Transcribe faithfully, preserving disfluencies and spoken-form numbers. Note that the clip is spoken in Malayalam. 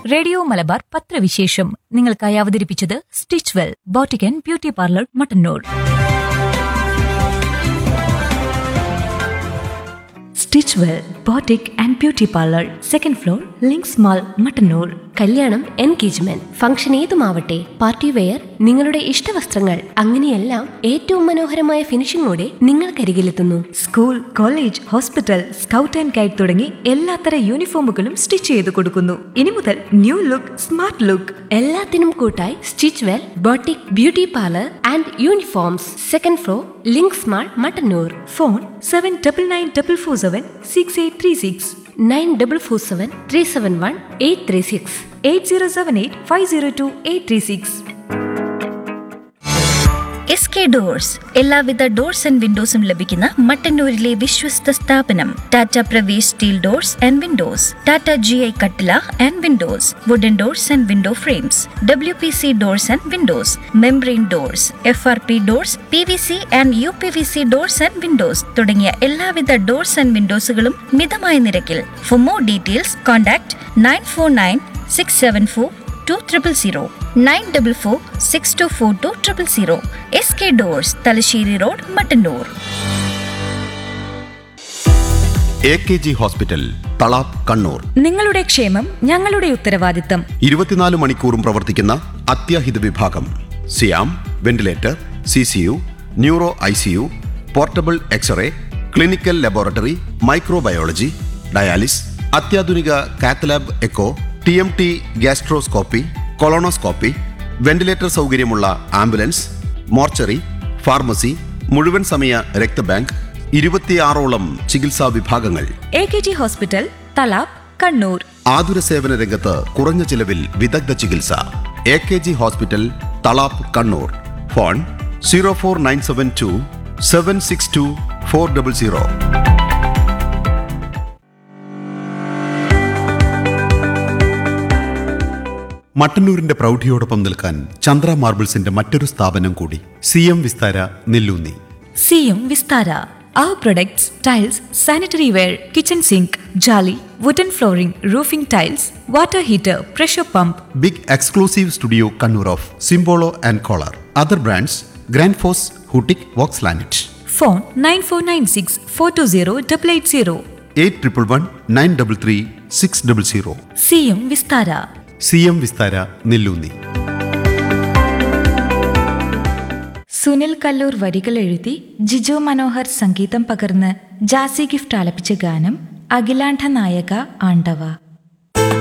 റേഡിയോ മലബാർ പത്രവിശേഷം നിങ്ങൾക്കായി അവതരിപ്പിച്ചത് stitch well boutique and beauty parlour Mattannur. Stitch well boutique and beauty parlour, second floor, links mall, Mattannur. കല്യാണം, എൻഗേജ്മെന്റ്, ഫംഗ്ഷൻ ഏതുമാവട്ടെ, പാർട്ടി വെയർ, നിങ്ങളുടെ ഇഷ്ടവസ്ത്രങ്ങൾ, അങ്ങനെയെല്ലാം ഏറ്റവും മനോഹരമായ ഫിനിഷിംഗോടെ നിങ്ങൾക്കരികിലെത്തുന്നു. School, college, hospital, scout and guide തുടങ്ങി എല്ലാത്തര യൂണിഫോമുകളും സ്റ്റിച്ച് ചെയ്ത് കൊടുക്കുന്നു. ഇനി മുതൽ ന്യൂ ലുക്ക്, സ്മാർട്ട് ലുക്ക്. എല്ലാത്തിനും കൂട്ടായി stitch well boutique beauty parlour and uniforms, second floor, links mall, Mattannur. Phone seven double nine double four seven six eight three six, nine double four seven three seven one eight three six, eight zero seven eight five zero to eight three six. S K doors, എല്ലാവിധ ഡോർസ് ആൻഡ് വിൻഡോസും ലഭിക്കുന്ന മട്ടന്നൂരിലെ വിശ്വസ്ത സ്ഥാപനം. Tata Pravesh steel doors and Windows, Tata G I കട്ടില and Windows, wooden doors and window frames, W P C doors and Windows, membrane doors, F R P doors, P V C and you P V C doors and Windows തുടങ്ങിയ എല്ലാവിധ ഡോർസ് ആൻഡ് വിൻഡോസുകളും മിതമായ നിരക്കിൽ. For more details contact nine four nine six seven four two triple zero, nine double four six to four two triple zero. S K doors, Thalassery road, Mattannur. A K G hospital, Thalap, Kannur. നിങ്ങളുടെ ക്ഷേമം ഞങ്ങളുടെ ഉത്തരവാദിത്തം. ഇരുപത്തിനാല് മണിക്കൂറും പ്രവർത്തിക്കുന്ന അത്യാഹിത വിഭാഗം, സിയാം ventilator, C C U, neuro I C U, portable x-ray, clinical laboratory, microbiology, dialysis, അത്യാധുനിക cath lab echo, T M T, gastroscopy, colonoscopy, ventilator സൗകര്യമുള്ള ആംബുലൻസ്, മോർച്ചറി, ഫാർമസി, മുഴുവൻ സമയ രക്തബാങ്ക്, ഇരുപത്തിയാറോളം ചികിത്സാ വിഭാഗങ്ങൾ. A K G hospital, Thalap, Kannur. ആതുര സേവന രംഗത്ത് കുറഞ്ഞ ചിലവിൽ വിദഗ്ധ ചികിത്സ. A K G hospital, Thalap, Kannur. Phone zero four nine seven to seven six to four double zero. മട്ടന്നൂരിന്റെ പ്രൗഢിയോടൊപ്പം നിൽക്കാൻ ചന്ദ്ര മാർബിൾസിന്റെ മറ്റൊരു സ്ഥാപനം കൂടി, C M Vistara, Nelloonni. C M Vistara, our products, tiles, sanitary ware, kitchen sink, jolly, wooden flooring, roofing tiles, water heater, pressure pump. Big exclusive studio Kannur of സിംബോളോ and collar. Other brands grand FOSS, ഹൂട്ടിക്, Woakes ലാനറ്റ്. Phone nine four nine six four to zero double eight zero, eight triple one nine double three six double zero. C M Vistara. C M Vistara, Nelloonni. Sunil Kallur വരികൾ എഴുതി ജിജോ മനോഹർ സംഗീതം പകർന്ന് ജാസി ഗിഫ്റ്റ് ആലപിച്ച ഗാനം അഖിലാണ്ഡ നായക ആണ്ടവ.